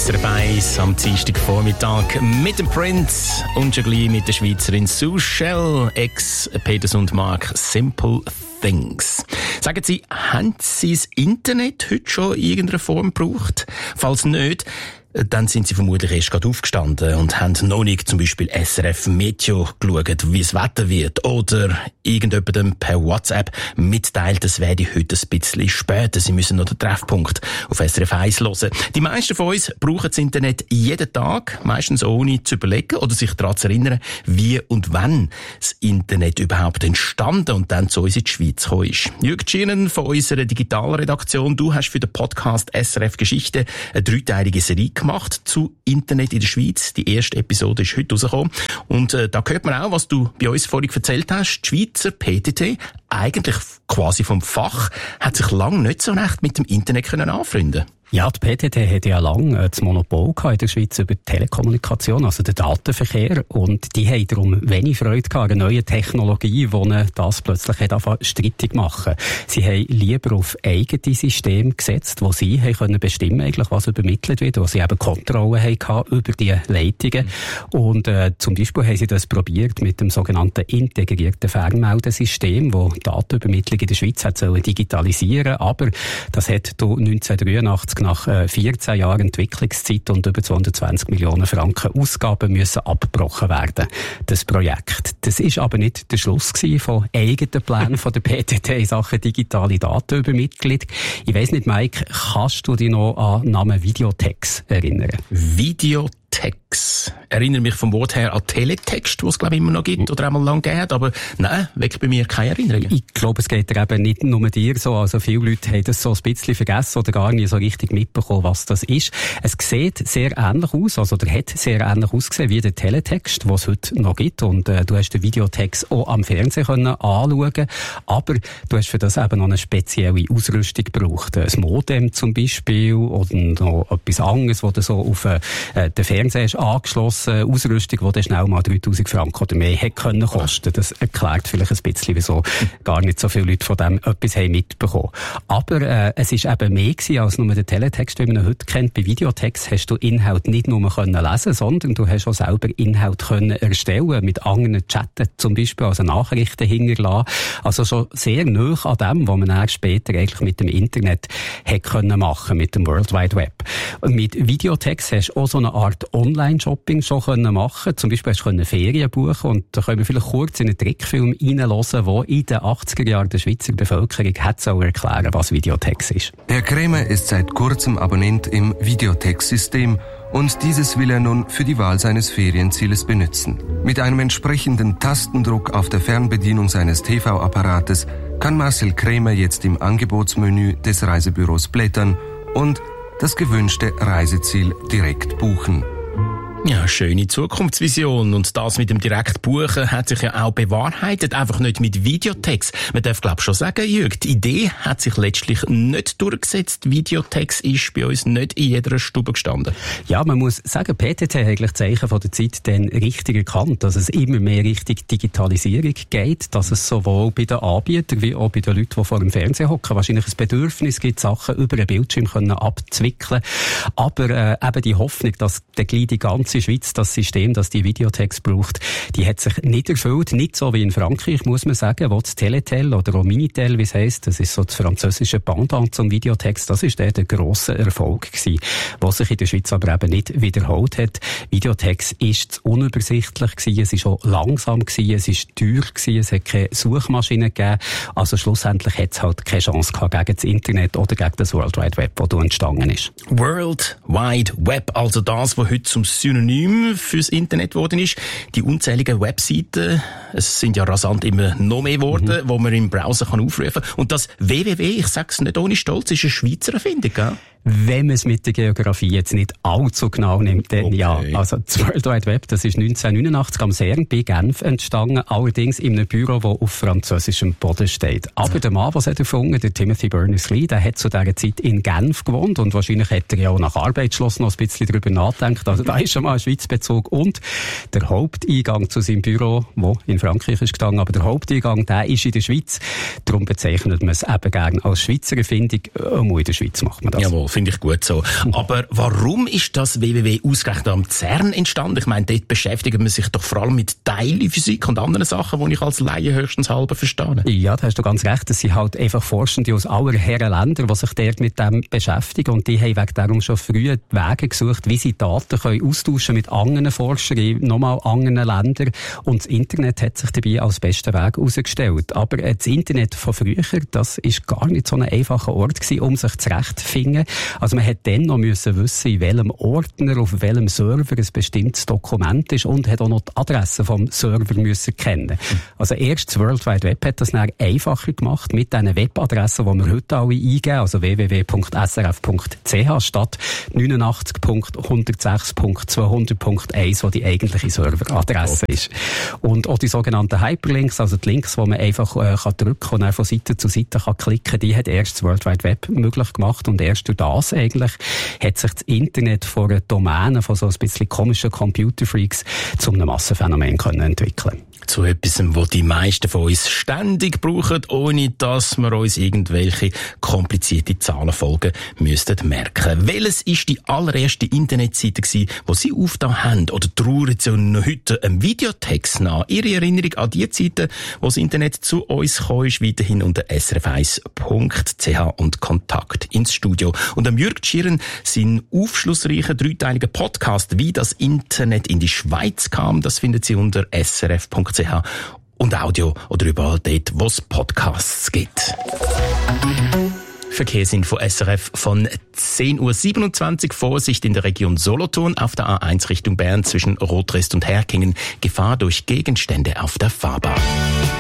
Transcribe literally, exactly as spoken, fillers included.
S R F eins am Dienstagvormittag mit dem Prince und schon gleich mit der Schweizerin Sue Shell, ex Peters und Mark Simple Things. Sagen Sie, haben Sie das Internet heute schon in irgendeiner Form gebraucht? Falls nicht, dann sind Sie vermutlich erst gerade aufgestanden und haben noch nicht zum Beispiel S R F Meteo geschaut, wie das Wetter wird, oder irgendjemandem per WhatsApp mitteilt, das werde heute ein bisschen später. Sie müssen noch den Treffpunkt auf S R F eins hören. Die meisten von uns brauchen das Internet jeden Tag, meistens ohne zu überlegen oder sich daran zu erinnern, wie und wann das Internet überhaupt entstanden und dann zu uns in die Schweiz gekommen ist. Jürg Tschirnen von unserer Digitalredaktion, du hast für den Podcast S R F Geschichte eine dreiteilige Serie gemacht zu Internet in der Schweiz. Die erste Episode ist heute rausgekommen. Und äh, da hört man auch, was du bei uns vorhin erzählt hast. Die Schweizer P T T, eigentlich quasi vom Fach, hat sich lange nicht so recht mit dem Internet können anfreunden. Ja, die P T T hat ja lange das Monopol gehabt in der Schweiz über die Telekommunikation, also den Datenverkehr. Und die haben darum wenig Freude gehabt an einer neuen Technologie, die ihnen das plötzlich hat angefangen streitig machen. Sie haben lieber auf eigene Systeme gesetzt, wo sie haben können bestimmen eigentlich, was übermittelt wird, wo sie eben Kontrolle hatten über die Leitungen. Mhm. Und äh, zum Beispiel haben sie das probiert mit dem sogenannten integrierten Fernmeldesystem, wo Datenübermittlung in der Schweiz hat sollen digitalisieren. Aber das hat neunzehnhundertdreiundachtzig nach äh, vierzehn Jahren Entwicklungszeit und über zweihundertzwanzig Millionen Franken Ausgaben müssen abgebrochen werden, das Projekt. Das ist aber nicht der Schluss gewesen von eigenen Plänen von der P T T in Sachen digitale Datenübermittlung. Ich weiss nicht, Mike, kannst du dich noch an den Namen Videotex erinnern? Videotex? Erinnere mich vom Wort her an Teletext, was es glaube ich immer noch gibt oder einmal lang gegeben, aber nein, weckt bei mir keine Erinnerungen. Ich glaube, es geht eben nicht nur dir so, also viele Leute haben das so ein bisschen vergessen oder gar nicht so richtig mitbekommen, was das ist. Es sieht sehr ähnlich aus, also der hat sehr ähnlich ausgesehen wie der Teletext, was es heute noch gibt, und äh, du hast den Videotext auch am Fernsehen können anschauen, aber du hast für das eben noch eine spezielle Ausrüstung gebraucht, ein Modem zum Beispiel oder noch etwas anderes, wo du so auf äh, den Fernseher hast angeschlossen, Ausrüstung, die dann schnell mal dreitausend Franken oder mehr hätte können kosten. Das erklärt vielleicht ein bisschen, wieso gar nicht so viele Leute von dem etwas haben mitbekommen. Aber äh, es ist eben mehr gewesen als nur der Teletext, wie man ihn heute kennt. Bei Videotext hast du Inhalt nicht nur können lesen, sondern du hast auch selber Inhalt können erstellen, mit anderen chatten, zum Beispiel, also Nachrichten hinterlassen. Also schon sehr nahe an dem, was man dann später eigentlich mit dem Internet hätte können machen, mit dem World Wide Web. Und mit Videotext hast du auch so eine Art Online-Shopping schon können machen. Zum Beispiel hast du Ferien buchen, und da können wir vielleicht kurz in einen Trickfilm reinhören, der in den achtziger Jahren der Schweizer Bevölkerung hat so erklären, was Videotex ist. Herr Krämer ist seit kurzem Abonnent im Videotex-System und dieses will er nun für die Wahl seines Ferienzieles benutzen. Mit einem entsprechenden Tastendruck auf der Fernbedienung seines T V-Apparates kann Marcel Krämer jetzt im Angebotsmenü des Reisebüros blättern und das gewünschte Reiseziel direkt buchen. Ja, schöne Zukunftsvision. Und das mit dem Direktbuchen hat sich ja auch bewahrheitet. Einfach nicht mit Videotext. Man darf, glaube ich, schon sagen, Jürg, die Idee hat sich letztlich nicht durchgesetzt. Videotext ist bei uns nicht in jeder Stube gestanden. Ja, man muss sagen, P T T hat eigentlich Zeichen von der Zeit dann richtig erkannt, dass es immer mehr Richtung Digitalisierung geht, dass es sowohl bei den Anbietern wie auch bei den Leuten, die vor dem Fernsehen hocken, wahrscheinlich ein Bedürfnis gibt, Sachen über einen Bildschirm können abzuwickeln. Aber äh, eben die Hoffnung, dass der gleich die ganze Schweiz das System, das die Videotext braucht, die hat sich nicht erfüllt. Nicht so wie in Frankreich, muss man sagen, wo das Teletel oder auch Minitel, wie es heisst, das ist so das französische Pendant zum Videotext, das ist der, der grosse Erfolg gewesen, was sich in der Schweiz aber eben nicht wiederholt hat. Videotext ist zu unübersichtlich gewesen, es ist auch langsam gewesen, es ist teuer gewesen, es hat keine Suchmaschine gegeben, also schlussendlich hat es halt keine Chance gehabt gegen das Internet oder gegen das World Wide Web, das da entstanden ist. World Wide Web, also das, was heute zum Synonym fürs Internet geworden ist. Die unzähligen Webseiten, es sind ja rasant immer noch mehr geworden, mhm. wo man im Browser kann aufrufen kann. Und das W W W, ich sage es nicht ohne Stolz, ist eine Schweizer Erfindung, gell? Wenn man es mit der Geografie jetzt nicht allzu genau nimmt, dann okay. Ja. Also das World Wide Web, das ist neunzehnhundertneunundachtzig am CERN bei Genf entstanden, allerdings in einem Büro, das auf französischem Boden steht. Aber ja. der Mann, der es erfunden, der Timothy Berners-Lee, der hat zu dieser Zeit in Genf gewohnt und wahrscheinlich hat er ja auch nach Arbeitsschluss noch ein bisschen darüber nachgedacht. Also da ist schon mal ein Schweizbezug. Und der Haupteingang zu seinem Büro, wo in Frankreich ist gestanden, aber der Haupteingang, der ist in der Schweiz. Darum bezeichnet man es eben gerne als Schweizer Erfindung. Auch in der Schweiz macht man das. Jawohl. finde ich gut so. Aber warum ist das W W W ausgerechnet am CERN entstanden? Ich meine, dort beschäftigt man sich doch vor allem mit Teilchenphysik und anderen Sachen, die ich als Laie höchstens halber verstehe. Ja, da hast du ganz recht. Es sind halt einfach Forschende aus aller Herren Länder, die sich dort mit dem beschäftigen. Und die haben wegen darum schon früh Wege gesucht, wie sie Daten können austauschen mit anderen Forschern in nochmal anderen Ländern. Und das Internet hat sich dabei als besten Weg herausgestellt. Aber das Internet von früher, das ist gar nicht so ein einfacher Ort gewesen, um sich zurechtzufinden. Also man hat dann noch müssen wissen, in welchem Ordner, auf welchem Server ein bestimmtes Dokument ist und hat auch noch die Adresse vom Server müssen kennen. Also erst das World Wide Web hat das dann einfacher gemacht mit diesen Webadressen, die wir heute alle eingeben, also w w w punkt s r f punkt c h statt neunundachtzig punkt hundertsechs punkt zweihundert punkt eins, wo die eigentliche Serveradresse oh. ist. Und auch die sogenannten Hyperlinks, also die Links, wo man einfach äh, kann drücken und dann von Seite zu Seite kann klicken, die hat erst das World Wide Web möglich gemacht und erst durch das eigentlich hat sich das Internet von einer Domäne von so ein bisschen komischen Computerfreaks zu einem Massenphänomen können entwickeln. Zu etwas, was die meisten von uns ständig brauchen, ohne dass wir uns irgendwelche komplizierte Zahlenfolgen müssten merken. Welches ist die allererste Internetseite gewesen, die Sie aufgetan haben? Oder trauern Sie noch heute einen Videotext nach? Ihre Erinnerung an die Zeiten, wo das Internet zu uns kam, ist weiterhin unter s r f eins punkt c h und Kontakt ins Studio. Und am Jürg Schirren sein aufschlussreicher dreiteiliger Podcast, wie das Internet in die Schweiz kam, das finden Sie unter s r f punkt c h und Audio oder überall dort, wo es Podcasts gibt. Verkehrsinfo S R F von zehn Uhr siebenundzwanzig. Vorsicht in der Region Solothurn auf der A eins Richtung Bern zwischen Rotrest und Herkingen. Gefahr durch Gegenstände auf der Fahrbahn.